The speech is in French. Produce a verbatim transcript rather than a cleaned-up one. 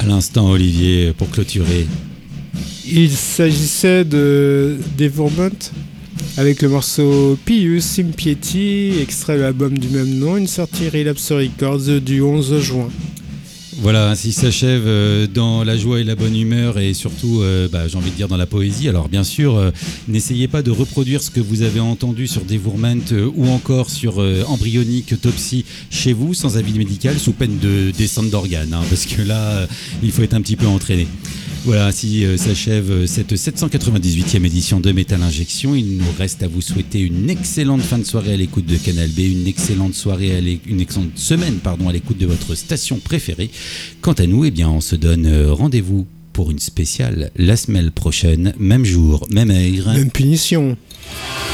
l'instant, Olivier, pour clôturer? Il s'agissait de Devourment avec le morceau Pius Impiety, extrait de l'album du même nom, une sortie Relapse Records du onze juin. Voilà, ainsi s'achève euh, dans la joie et la bonne humeur et surtout, euh, bah, j'ai envie de dire, dans la poésie. Alors bien sûr, euh, n'essayez pas de reproduire ce que vous avez entendu sur Devourment euh, ou encore sur euh, Embryonic Autopsy chez vous sans avis médical, sous peine de descente d'organes, hein, parce que là, euh, il faut être un petit peu entraîné. Voilà, ainsi euh, s'achève cette sept cent quatre-vingt-dix-huitième édition de Metal Injection. Il nous reste à vous souhaiter une excellente fin de soirée à l'écoute de Canal B, une excellente soirée, à une excellente semaine pardon, à l'écoute de votre station préférée. Quant à nous, eh bien, on se donne rendez-vous pour une spéciale la semaine prochaine, même jour, même heure. Même punition.